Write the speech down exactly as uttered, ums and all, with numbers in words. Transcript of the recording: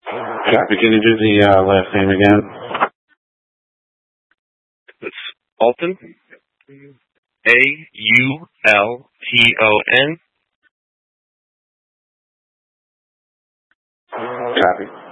Copy. Can you do the uh, last name again? It's Alton. A U L T O N. Copy.